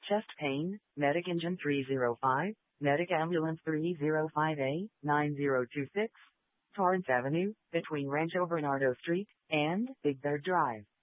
Chest pain, Medic Engine 305, Medic Ambulance 305A, 9026, Torrance Avenue, between Rancho Bernardo Street and Big Bear Drive.